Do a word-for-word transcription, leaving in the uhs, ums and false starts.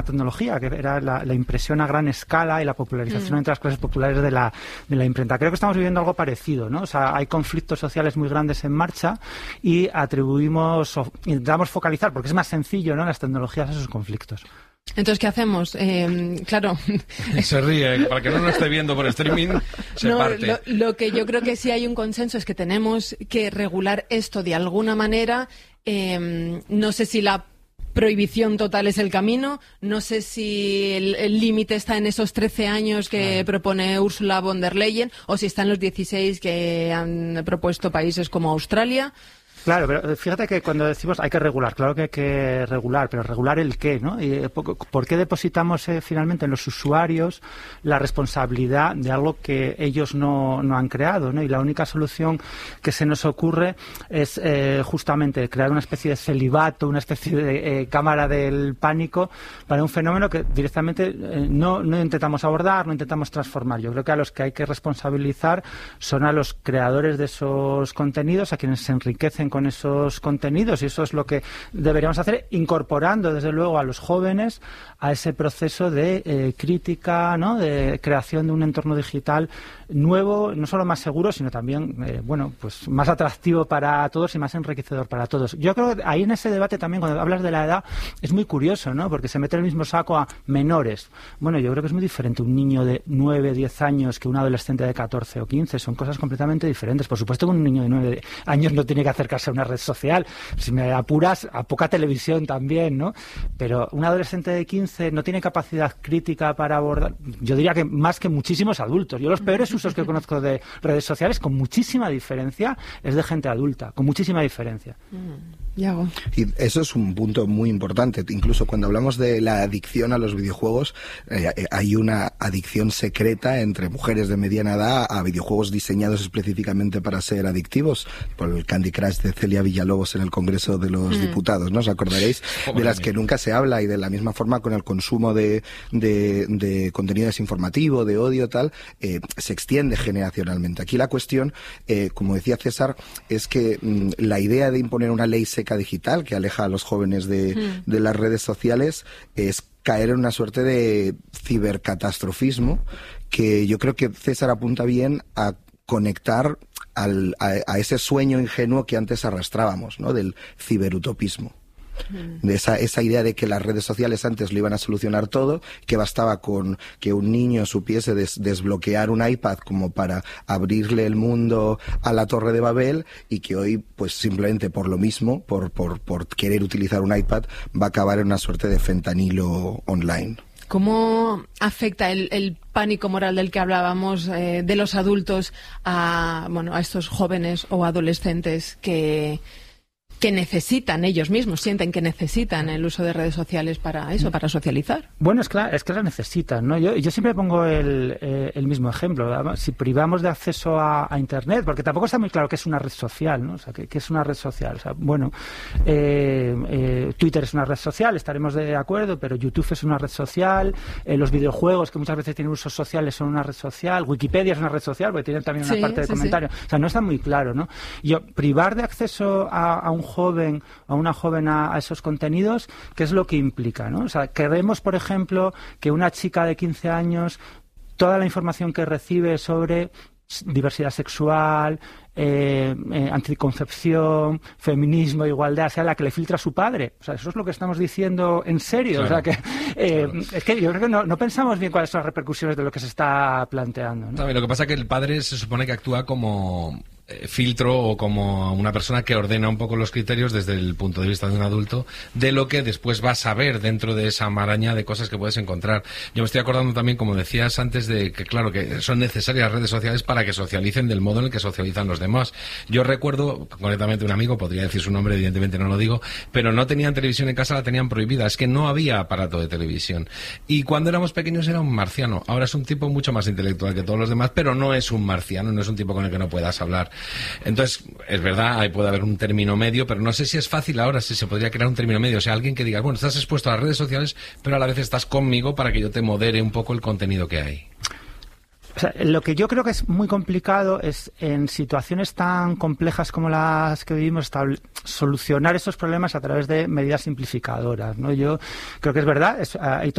tecnología, que era la, la impresión a gran escala y la popularización Mm. entre las clases populares de la, de la imprenta. Creo que estamos viviendo algo parecido, ¿no? O sea, hay conflictos sociales muy grandes en marcha y atribuimos, o intentamos focalizar, porque es más sencillo, ¿no?, las tecnologías a esos conflictos. Entonces, ¿qué hacemos? Eh, claro. Se ríe, para que no lo esté viendo por streaming, se no, parte. Lo, lo que yo creo que sí hay un consenso es que tenemos que regular esto de alguna manera. Eh, no sé si la prohibición total es el camino, no sé si el límite está en esos trece años que claro. propone Ursula von der Leyen o si está en los dieciséis que han propuesto países como Australia. Claro, pero fíjate que cuando decimos hay que regular, claro que hay que regular, pero regular el qué, ¿no? Y ¿por qué depositamos eh, finalmente en los usuarios la responsabilidad de algo que ellos no, no han creado, ¿no? Y la única solución que se nos ocurre es eh, justamente crear una especie de celibato, una especie de eh, cámara del pánico para un fenómeno que directamente eh, no, no intentamos abordar, no intentamos transformar. Yo creo que a los que hay que responsabilizar son a los creadores de esos contenidos, a quienes se enriquecen con esos contenidos, y eso es lo que deberíamos hacer, incorporando desde luego a los jóvenes a ese proceso de eh, crítica, ¿no?, de creación de un entorno digital nuevo, no solo más seguro, sino también eh, bueno, pues más atractivo para todos y más enriquecedor para todos. Yo creo que ahí en ese debate también, cuando hablas de la edad, es muy curioso, ¿no?, porque se mete en el mismo saco a menores. Bueno, yo creo que es muy diferente un niño de nueve, diez años que un adolescente de catorce o quince, son cosas completamente diferentes. Por supuesto que un niño de nueve años no tiene que acercarse a una red social, si me apuras, a poca televisión también, ¿no? Pero un adolescente de quince no tiene capacidad crítica para abordar, yo diría que más que muchísimos adultos. Yo los peores usos que conozco de redes sociales, con muchísima diferencia, es de gente adulta, con muchísima diferencia. Mm, Yago. Y eso es un punto muy importante. Incluso cuando hablamos de la adicción a los videojuegos, eh, hay una adicción secreta entre mujeres de mediana edad a videojuegos diseñados específicamente para ser adictivos, por el Candy Crush de Celia Villalobos en el Congreso de los mm. Diputados, ¿no? Os acordaréis de las que nunca se habla, y de la misma forma con el consumo de, de, de contenido desinformativo, de odio, tal, eh, se extiende generacionalmente. Aquí la cuestión, eh, como decía César, es que mm, la idea de imponer una ley seca digital que aleja a los jóvenes de, mm. de las redes sociales es caer en una suerte de cibercatastrofismo que yo creo que César apunta bien a conectar al, a, a ese sueño ingenuo que antes arrastrábamos, ¿no?, del ciberutopismo. De esa, esa idea de que las redes sociales antes lo iban a solucionar todo, que bastaba con que un niño supiese des, desbloquear un iPad como para abrirle el mundo a la Torre de Babel, y que hoy, pues simplemente por lo mismo, por, por, por querer utilizar un iPad, va a acabar en una suerte de fentanilo online. ¿Cómo afecta el, el pánico moral del que hablábamos eh, de los adultos a, bueno, a estos jóvenes o adolescentes que... que necesitan ellos mismos, sienten que necesitan el uso de redes sociales para eso, para socializar? Bueno, es que, es que las necesitan, ¿no? Yo, yo siempre pongo el, eh, el mismo ejemplo. Si privamos de acceso a, a Internet, porque tampoco está muy claro qué es una red social, ¿no? O sea, qué, qué es una red social. O sea, bueno, eh, eh, Twitter es una red social, estaremos de acuerdo, pero YouTube es una red social, eh, los videojuegos, que muchas veces tienen usos sociales, son una red social, Wikipedia es una red social, porque tienen también una sí, parte de sí, comentario. Sí. O sea, no está muy claro, ¿no? Yo, privar de acceso a, a un joven, a una joven a, a esos contenidos, ¿qué es lo que implica, ¿no? O sea, queremos, por ejemplo, que una chica de quince años, toda la información que recibe sobre diversidad sexual, eh, eh, anticoncepción, feminismo, igualdad, sea la que le filtra su padre. O sea, eso es lo que estamos diciendo en serio. Claro. O sea, que eh, claro. es que yo creo que no, no pensamos bien cuáles son las repercusiones de lo que se está planteando, ¿no? También, lo que pasa es que el padre se supone que actúa como filtro o como una persona que ordena un poco los criterios desde el punto de vista de un adulto de lo que después vas a ver dentro de esa maraña de cosas que puedes encontrar. Yo me estoy acordando también, como decías antes, de que claro, que son necesarias las redes sociales para que socialicen del modo en el que socializan los demás. Yo recuerdo, concretamente un amigo, podría decir su nombre, evidentemente no lo digo, pero no tenían televisión en casa, la tenían prohibida, es que no había aparato de televisión. Y cuando éramos pequeños era un marciano, ahora es un tipo mucho más intelectual que todos los demás, pero no es un marciano, no es un tipo con el que no puedas hablar. Entonces, es verdad, ahí puede haber un término medio, pero no sé si es fácil ahora, si se podría crear un término medio. O sea, alguien que diga, bueno, estás expuesto a las redes sociales, pero a la vez estás conmigo para que yo te modere un poco el contenido que hay. O sea, lo que yo creo que es muy complicado es, en situaciones tan complejas como las que vivimos, solucionar esos problemas a través de medidas simplificadoras, ¿no? Yo creo que es verdad, es, hay